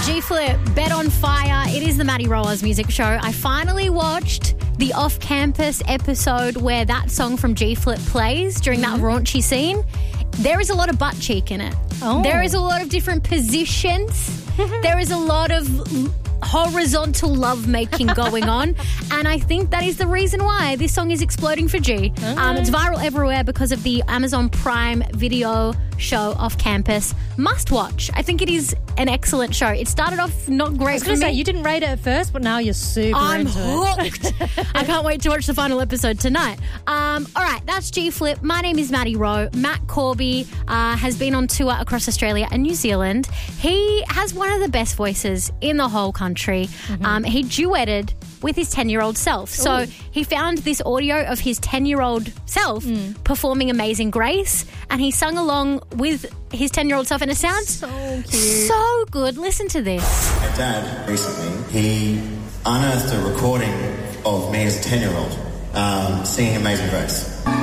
G-Flip, Bet on Fire. It is the Maddie Rollers music show. I finally watched the off-campus episode where that song from G-Flip plays during that raunchy scene. There is a lot of butt cheek in it. Oh. There is a lot of different positions. There is a lot of horizontal lovemaking going on. And I think that is the reason why this song is exploding for G. It's viral everywhere because of the Amazon Prime Video show Off Campus. Must watch. I think it is an excellent show. It started off not great I was for going to me. say, you didn't rate it at first, but now you're super I'm into it. hooked. I can't wait to watch the final episode tonight. All right, that's G-Flip. My name is Maddie Rowe. Matt Corby has been on tour across Australia and New Zealand. He has one of the best voices in the whole country. He duetted with his 10-year-old self. So he found this audio of his 10-year-old self performing Amazing Grace, and he sung along with his 10-year-old self, and it sounds So cute. so good. Listen to this. My dad, recently, he unearthed a recording of me as a 10-year-old singing Amazing Grace.